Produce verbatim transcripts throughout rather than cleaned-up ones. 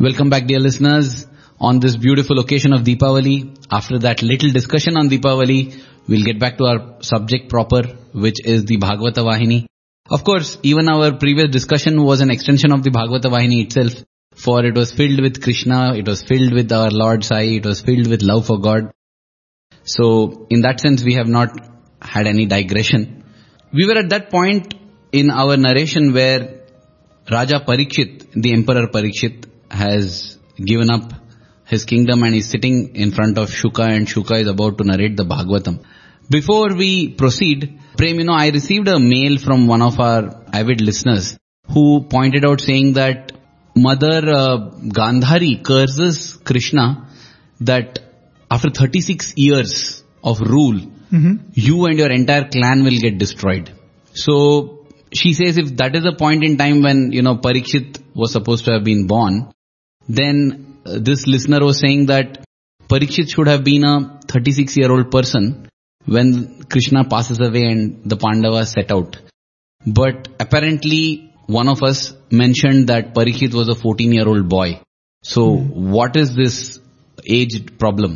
Welcome back, dear listeners, on this beautiful occasion of Deepavali. After that little discussion on Deepavali, we'll get back to our subject proper, which is the Bhagavata Vahini. Of course, even our previous discussion was an extension of the Bhagavata Vahini itself, for it was filled with Krishna, it was filled with our Lord Sai, it was filled with love for God. So, in that sense, we have not had any digression. We were at that point in our narration where Raja Parikshit, the Emperor Parikshit, has given up his kingdom and is sitting in front of Shuka, and Shuka is about to narrate the Bhagavatam. Before we proceed, Prem, you know, I received a mail from one of our avid listeners who pointed out saying that Mother uh, Gandhari curses Krishna that after thirty-six years of rule, mm-hmm. you and your entire clan will get destroyed. So she says if that is a point in time when, you know, Parikshit was supposed to have been born, then uh, this listener was saying that Parikshit should have been a thirty-six year old person when Krishna passes away and the Pandavas set out. But apparently one of us mentioned that Parikshit was a fourteen year old boy. So mm. what is this age problem?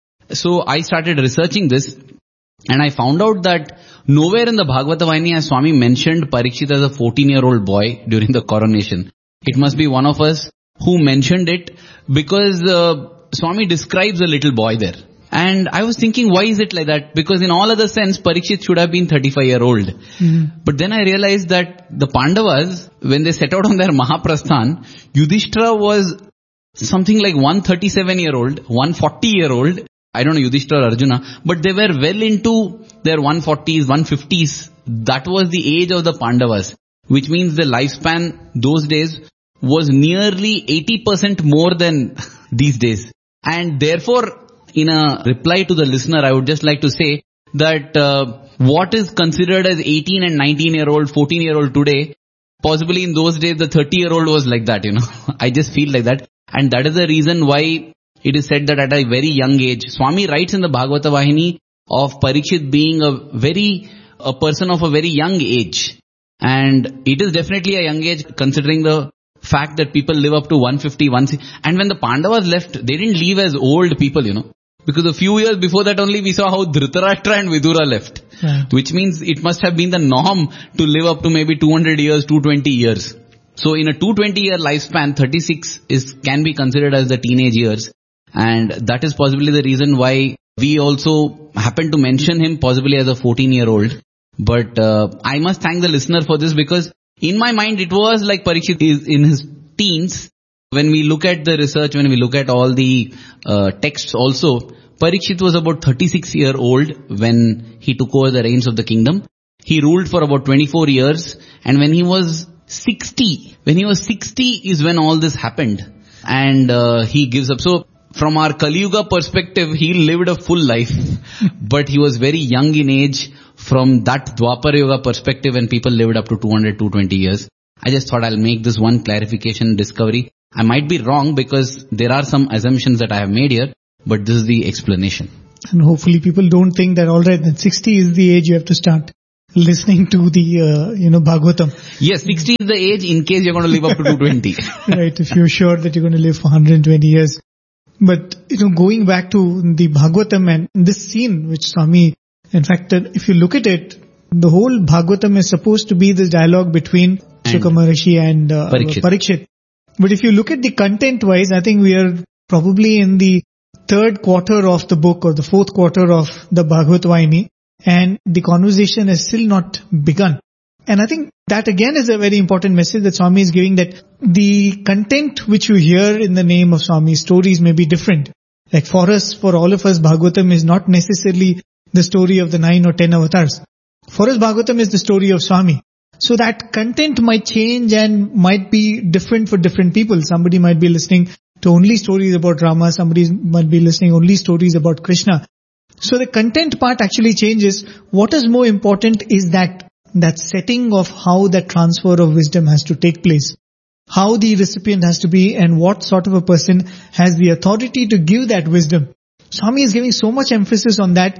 So I started researching this and I found out that nowhere in the Bhagavata Vahini has Swami mentioned Parikshit as a fourteen year old boy during the coronation. It must be one of us who mentioned it, because uh, Swami describes a little boy there. And I was thinking, why is it like that? Because in all other sense, Parikshit should have been thirty-five year old. Mm-hmm. But then I realized that the Pandavas, when they set out on their Mahaprasthan, Yudhishthira was something like one thirty-seven year old, one forty year old. I don't know Yudhishthira or Arjuna, but they were well into their one forties, one fifties. That was the age of the Pandavas, which means the lifespan those days was nearly eighty percent more than these days. And therefore, in a reply to the listener, I would just like to say that uh, what is considered as eighteen and nineteen year old, fourteen year old today, possibly in those days the thirty year old was like that, you know. I just feel like that. And that is the reason why it is said that at a very young age, Swami writes in the Bhagavata Vahini of Parikshit being a very, a person of a very young age. And it is definitely a young age considering the fact that people live up to one fifty, one sixty. And when the Pandavas left, they didn't leave as old people, you know. Because a few years before that only we saw how Dhritarashtra and Vidura left. Right. Which means it must have been the norm to live up to maybe two hundred years, two hundred twenty years. So in a two hundred twenty year lifespan, thirty-six is can be considered as the teenage years. And that is possibly the reason why we also happen to mention him possibly as a fourteen year old. But uh, I must thank the listener for this, because in my mind it was like Parikshit is in his teens. When we look at the research, when we look at all the uh, texts also, Parikshit was about thirty-six year old when he took over the reins of the kingdom. He ruled for about twenty-four years, and when he was sixty, when he was sixty is when all this happened, and uh, he gives up. So from our Kali Yuga perspective, he lived a full life, but he was very young in age from that Dwapara Yuga perspective when people lived up to two hundred, two hundred twenty years. I just thought I'll make this one clarification discovery. I might be wrong because there are some assumptions that I have made here, but this is the explanation. And hopefully people don't think that alright, then sixty is the age you have to start listening to the, uh, you know, Bhagavatam. Yes, sixty is the age in case you're going to live up to two hundred twenty. Right, if you're sure that you're going to live for one hundred twenty years. But, you know, going back to the Bhagavatam and this scene which Swami, in fact, if you look at it, the whole Bhagavatam is supposed to be this dialogue between Shuka Maharishi and uh, Parikshit. Parikshit. But if you look at the content wise, I think we are probably in the third quarter of the book or the fourth quarter of the Bhagavata Vahini, and the conversation has still not begun. And I think that again is a very important message that Swami is giving, that the content which you hear in the name of Swami, stories may be different. Like for us, for all of us, Bhagavatam is not necessarily the story of the nine or ten avatars. For us, Bhagavatam is the story of Swami. So that content might change and might be different for different people. Somebody might be listening to only stories about Rama, somebody might be listening only stories about Krishna. So the content part actually changes. What is more important is that, that setting of how that transfer of wisdom has to take place. How the recipient has to be and what sort of a person has the authority to give that wisdom. Swami is giving so much emphasis on that.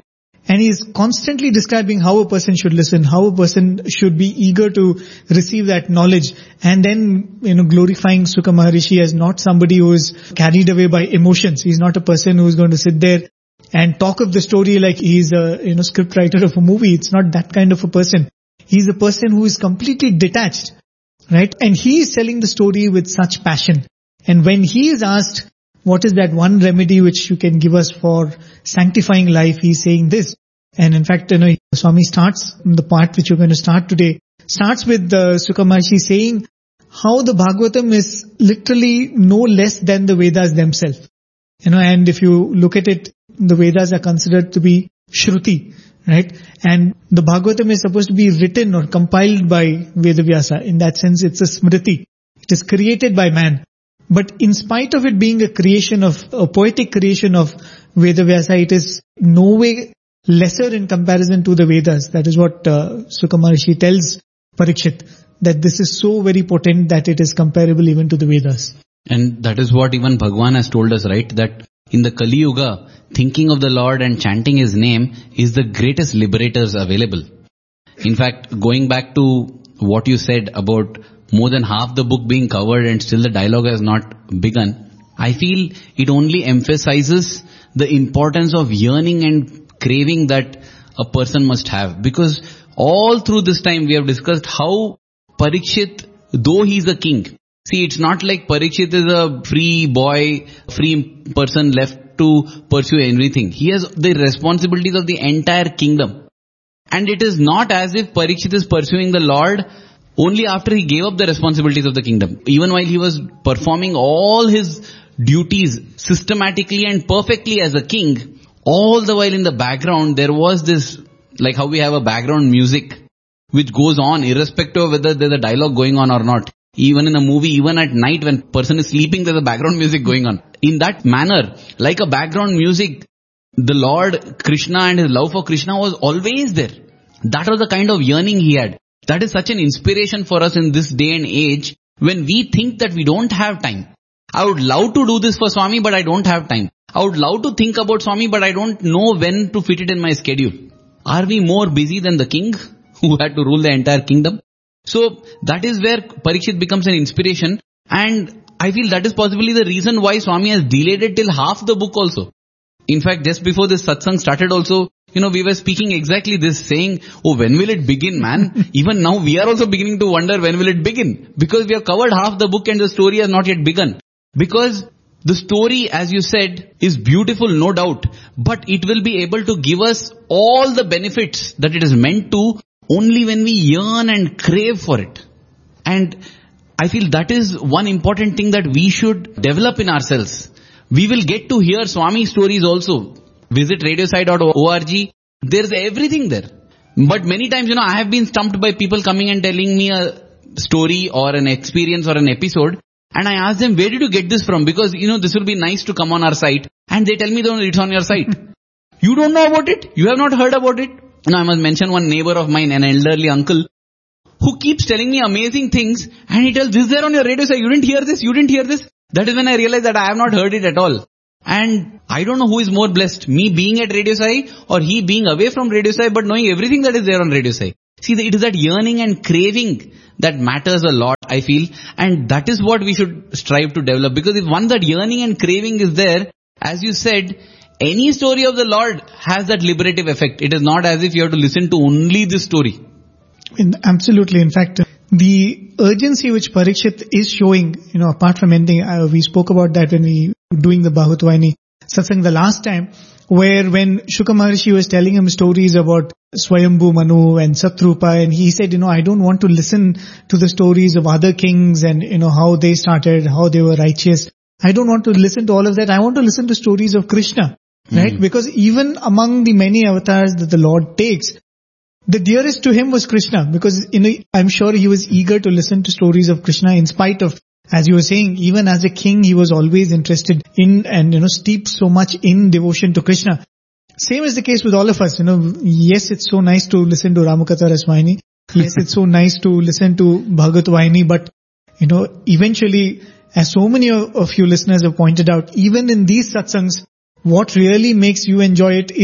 And he's constantly describing how a person should listen, how a person should be eager to receive that knowledge. And then, you know, glorifying Sukha Maharishi as not somebody who is carried away by emotions. He's not a person who is going to sit there and talk of the story like he's a, you know, script writer of a movie. It's not that kind of a person. He's a person who is completely detached, right? And he is telling the story with such passion. And when he is asked, what is that one remedy which you can give us for sanctifying life? He's saying this. And in fact, you know, Swami starts, the part which you're going to start today, starts with uh, Sukha Maharishi saying how the Bhagavatam is literally no less than the Vedas themselves. You know, and if you look at it, the Vedas are considered to be Shruti, right? And the Bhagavatam is supposed to be written or compiled by Vedavyasa. In that sense, it's a Smriti. It is created by man. But in spite of it being a creation of, a poetic creation of Vedavyasa, it is no way lesser in comparison to the Vedas. That is what uh, Sukha Maharishi tells Parikshit, that this is so very potent that it is comparable even to the Vedas. And that is what even Bhagwan has told us, right? That in the Kali Yuga, thinking of the Lord and chanting His name is the greatest liberators available. In fact, going back to what you said about more than half the book being covered and still the dialogue has not begun, I feel it only emphasizes the importance of yearning and craving that a person must have. Because all through this time we have discussed how Parikshit, though he's a king, see, it's not like Parikshit is a free boy, free person left to pursue everything. He has the responsibilities of the entire kingdom. And it is not as if Parikshit is pursuing the Lord only after he gave up the responsibilities of the kingdom. Even while he was performing all his duties systematically and perfectly as a king, all the while in the background there was this, like how we have a background music which goes on irrespective of whether there's a dialogue going on or not. Even in a movie, even at night when person is sleeping, there's a background music going on. In that manner, like a background music, the Lord Krishna and his love for Krishna was always there. That was the kind of yearning he had. That is such an inspiration for us in this day and age when we think that we don't have time. I would love to do this for Swami, but I don't have time. I would love to think about Swami, but I don't know when to fit it in my schedule. Are we more busy than the king who had to rule the entire kingdom? So that is where Parikshit becomes an inspiration, and I feel that is possibly the reason why Swami has delayed it till half the book also. In fact, just before this satsang started also, you know, we were speaking exactly this, saying, oh, when will it begin, man? Even now we are also beginning to wonder when will it begin? Because we have covered half the book and the story has not yet begun. Because the story, as you said, is beautiful, no doubt, but it will be able to give us all the benefits that it is meant to only when we yearn and crave for it. And I feel that is one important thing that we should develop in ourselves. We will get to hear Swami stories also. Visit radiosai dot org. There's everything there. But many times, you know, I have been stumped by people coming and telling me a story or an experience or an episode. And I ask them, where did you get this from? Because, you know, this will be nice to come on our site. And they tell me, don't, it's on your site. You don't know about it? You have not heard about it? Now I must mention one neighbor of mine, an elderly uncle, who keeps telling me amazing things. And he tells, this is there on your radio site. You didn't hear this? You didn't hear this? That is when I realized that I have not heard it at all. And I don't know who is more blessed, me being at Radio Sai or he being away from Radio Sai but knowing everything that is there on Radio Sai. See, it is that yearning and craving that matters a lot, I feel. And that is what we should strive to develop. Because if one, that yearning and craving is there, as you said, any story of the Lord has that liberative effect. It is not as if you have to listen to only this story. In, absolutely. In fact, the urgency which Parikshit is showing, you know, apart from anything, uh, we spoke about that when we were doing the Bhagavatvahini satsang the last time, where when Shuka Maharishi was telling him stories about Swayambhu Manu and Satrupa, and he said, you know, I don't want to listen to the stories of other kings and, you know, how they started, how they were righteous. I don't want to listen to all of that. I want to listen to stories of Krishna, right? Mm. Because even among the many avatars that the Lord takes, the dearest to him was Krishna, because, you know, I'm sure he was eager to listen to stories of Krishna in spite of, as you were saying, even as a king, he was always interested in and, you know, steeped so much in devotion to Krishna. Same is the case with all of us, you know. Yes, it's so nice to listen to Ramakatha Rasvahini. Yes, it's so nice to listen to Bhagavatvahini, but, you know, eventually, as so many of you listeners have pointed out, even in these satsangs, what really makes you enjoy it is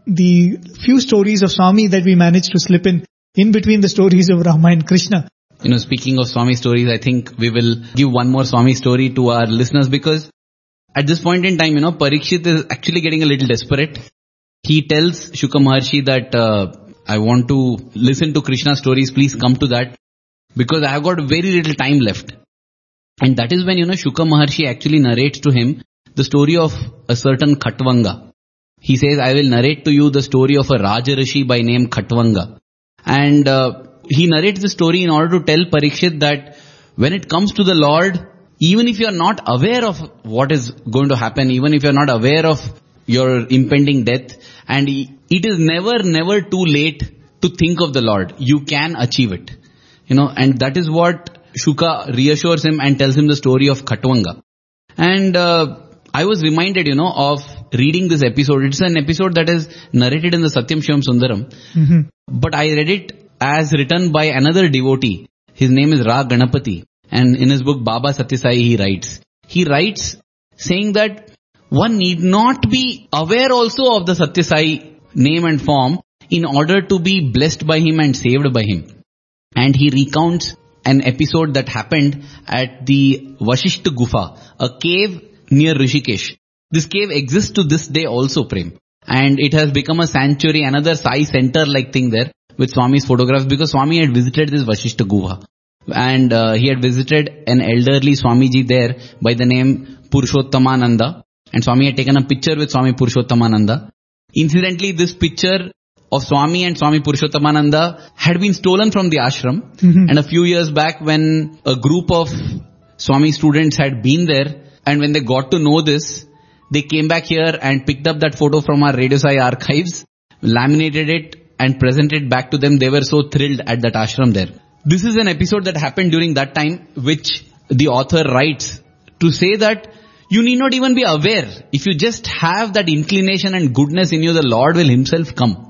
the few stories of Swami that we managed to slip in, in between the stories of Rama and Krishna. You know, speaking of Swami stories, I think we will give one more Swami story to our listeners, because at this point in time, you know, Parikshit is actually getting a little desperate. He tells Shuka Maharshi that, uh, I want to listen to Krishna stories, please come to that, because I have got very little time left. And that is when, you know, Shuka Maharshi actually narrates to him the story of a certain Khatvanga. He says, I will narrate to you the story of a Rajarishi by name Khatvanga. And uh, he narrates the story in order to tell Parikshit that when it comes to the Lord, even if you are not aware of what is going to happen, even if you are not aware of your impending death, and it is never, never too late to think of the Lord, you can achieve it. You know, and that is what Shuka reassures him and tells him the story of Khatvanga. And uh, I was reminded, you know, of reading this episode. It's an episode that is narrated in the Satyam Shivam Sundaram. Mm-hmm. But I read it as written by another devotee. His name is Ra Ganapati. And in his book Baba Satyasai, he writes. He writes saying that one need not be aware also of the Satyasai name and form in order to be blessed by him and saved by him. And he recounts an episode that happened at the Vashishta Gufa, a cave near Rishikesh. This cave exists to this day also, Prem. And it has become a sanctuary, another Sai center like thing there with Swami's photographs, because Swami had visited this Vashishta Guha. And uh, he had visited an elderly Swamiji there by the name Purushottamananda. And Swami had taken a picture with Swami Purushottamananda. Incidentally, this picture of Swami and Swami Purushottamananda had been stolen from the ashram. Mm-hmm. And a few years back, when a group of Swami students had been there, and when they got to know this, they came back here and picked up that photo from our Radio Sai archives, laminated it and presented it back to them. They were so thrilled at that ashram there. This is an episode that happened during that time, which the author writes to say that you need not even be aware. If you just have that inclination and goodness in you, the Lord will himself come.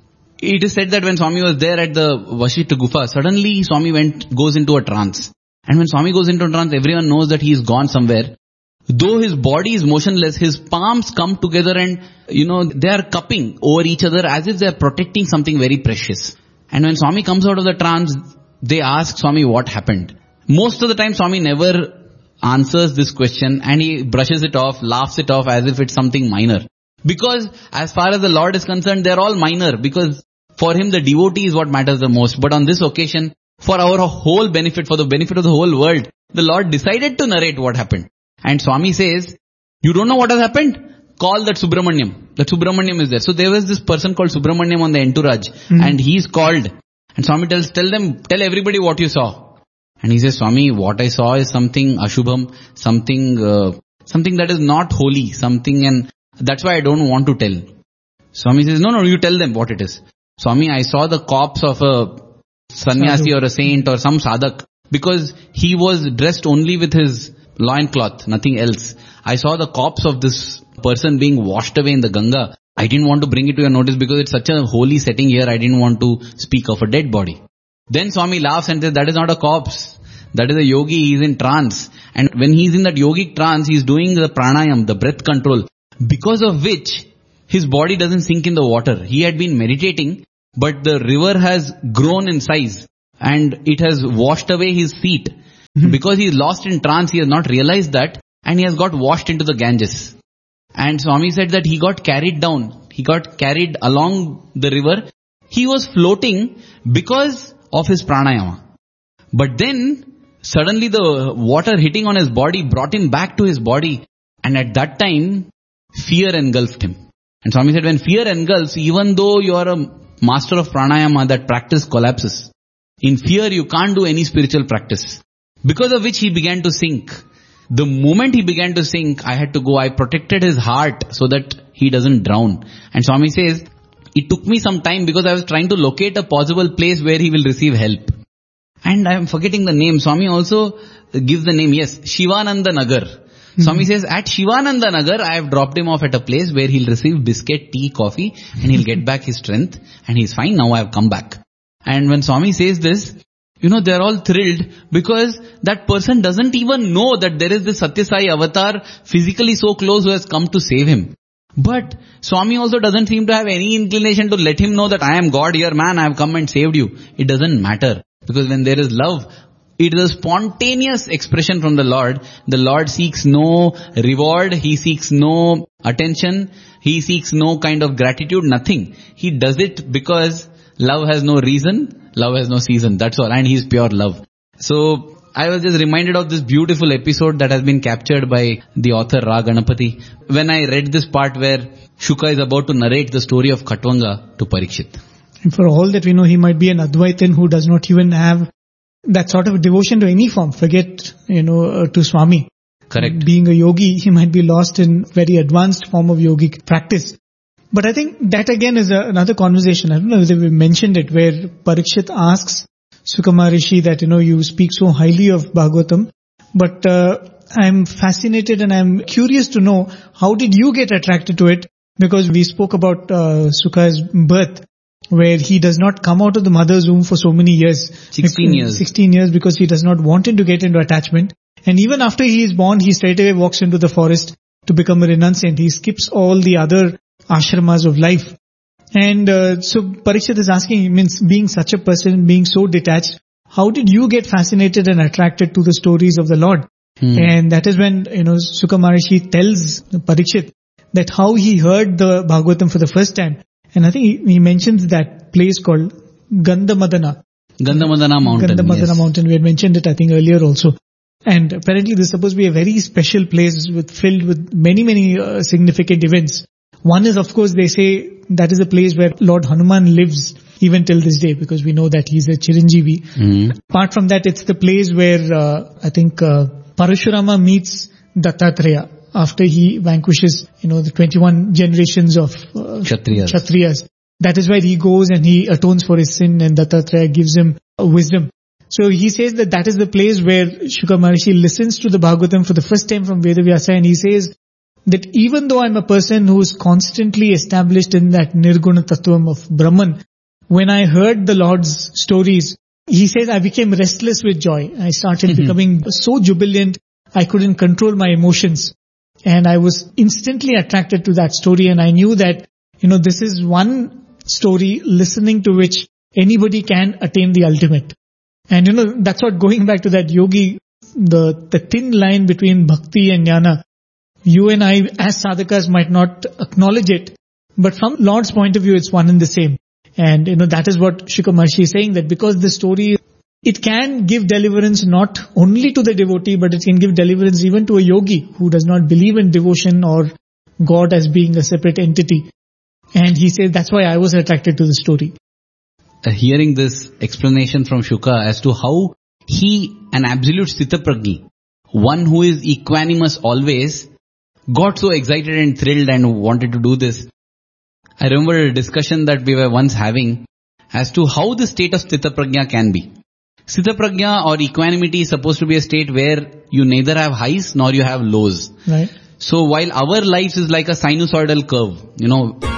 It is said that when Swami was there at the Vashishta Gufa, suddenly Swami went, goes into a trance. And when Swami goes into a trance, everyone knows that he is gone somewhere. Though his body is motionless, his palms come together and, you know, they are cupping over each other as if they are protecting something very precious. And when Swami comes out of the trance, they ask Swami what happened. Most of the time Swami never answers this question, and he brushes it off, laughs it off as if it's something minor. Because as far as the Lord is concerned, they're all minor, because for him the devotee is what matters the most. But on this occasion, for our whole benefit, for the benefit of the whole world, the Lord decided to narrate what happened. And Swami says, you don't know what has happened? Call that Subramanyam. That Subramanyam is there. So there was this person called Subramanyam on the entourage, mm-hmm. and he's called. And Swami tells, tell them, tell everybody what you saw. And he says, Swami, what I saw is something Ashubham, something, uh, something that is not holy, something, and that's why I don't want to tell. Swami says, no, no, you tell them what it is. Swami, I saw the corpse of a sannyasi or a saint or some sadhak, because he was dressed only with his loincloth, nothing else. I saw the corpse of this person being washed away in the Ganga. I didn't want to bring it to your notice because it's such a holy setting here. I didn't want to speak of a dead body. Then Swami laughs and says, that is not a corpse. That is a yogi. He is in trance. And when he is in that yogic trance, he is doing the pranayam, the breath control, because of which his body doesn't sink in the water. He had been meditating, but the river has grown in size and it has washed away his feet. Mm-hmm. Because he is lost in trance, he has not realized that, and he has got washed into the Ganges. And Swami said that he got carried down. He got carried along the river. He was floating because of his pranayama. But then, suddenly the water hitting on his body brought him back to his body. And at that time, fear engulfed him. And Swami said, when fear engulfs, even though you are a master of pranayama, that practice collapses. In fear, you can't do any spiritual practice. Because of which he began to sink. The moment he began to sink, I had to go. I protected his heart so that he doesn't drown. And Swami says, it took me some time because I was trying to locate a possible place where he will receive help. And I am forgetting the name. Swami also gives the name, yes, Shivananda Nagar. Mm-hmm. Swami says, at Shivananda Nagar, I have dropped him off at a place where he'll receive biscuit, tea, coffee, and he'll get back his strength. And he's fine. Now I have come back. And when Swami says this, you know, they're all thrilled because that person doesn't even know that there is this Satyasai avatar physically so close who has come to save him. But Swami also doesn't seem to have any inclination to let him know that I am God here, man, I have come and saved you. It doesn't matter. Because when there is love, it is a spontaneous expression from the Lord. The Lord seeks no reward. He seeks no attention. He seeks no kind of gratitude, nothing. He does it because love has no reason. Love has no season. That's all. And He is pure love. So I was just reminded of this beautiful episode that has been captured by the author Ra Ganapati. When I read this part where Shuka is about to narrate the story of Khatvanga to Parikshit. And for all that we know, he might be an Advaitin who does not even have that sort of devotion to any form. Forget, you know, uh, to Swami. Correct. Being a yogi, he might be lost in very advanced form of yogic practice. But I think that again is a, another conversation. I don't know whether we mentioned it, where Parikshit asks Shuka Maharishi that, you know, you speak so highly of Bhagavatam, but uh, I'm fascinated and I'm curious to know, how did you get attracted to it? Because we spoke about uh, Shuka's birth, where he does not come out of the mother's womb for so many years. sixteen years. sixteen years, because he does not want him to get into attachment. And even after he is born, he straight away walks into the forest to become a renunciant. He skips all the other ashramas of life. And uh, so Parikshit is asking, means being such a person, being so detached, how did you get fascinated and attracted to the stories of the Lord? Hmm. And that is when, you know, Shuka Maharishi tells Parikshit that how he heard the Bhagavatam for the first time. And I think he, he mentions that place called Gandhamadana. Gandhamadana mountain. Gandhamadana yes. mountain. We had mentioned it, I think, earlier also. And apparently this is supposed to be a very special place with filled with many, many uh, significant events. One is, of course, they say that is a place where Lord Hanuman lives even till this day, because we know that he's a Chiranjeevi. Mm-hmm. Apart from that, it's the place where uh, I think uh, Parashurama meets Dattatreya after he vanquishes, you know, the twenty-one generations of uh, Kshatriyas. Kshatriyas. That is where he goes and he atones for his sin, and Dattatreya gives him uh, wisdom. So he says that that is the place where Shuka Maharishi listens to the Bhagavatam for the first time from Vedavyasa, and he says that even though I'm a person who is constantly established in that Nirguna Tattvam of Brahman, when I heard the Lord's stories, he says I became restless with joy. I started mm-hmm. becoming so jubilant, I couldn't control my emotions. And I was instantly attracted to that story, and I knew that, you know, this is one story listening to which anybody can attain the ultimate. And you know, that's what, going back to that yogi, the, the thin line between bhakti and jnana, you and I as sadhakas might not acknowledge it, but from Lord's point of view, it's one and the same. And you know, that is what Shuka Maharishi is saying, that because the story, it can give deliverance not only to the devotee, but it can give deliverance even to a yogi who does not believe in devotion or God as being a separate entity. And he says, that's why I was attracted to the story. Uh, hearing this explanation from Shuka as to how he, an absolute Sthitaprajni, one who is equanimous always, got so excited and thrilled and wanted to do this. I remember a discussion that we were once having as to how the state of Sthitaprajna can be. Sthitaprajna or equanimity is supposed to be a state where you neither have highs nor you have lows. Right. So while our lives is like a sinusoidal curve, you know,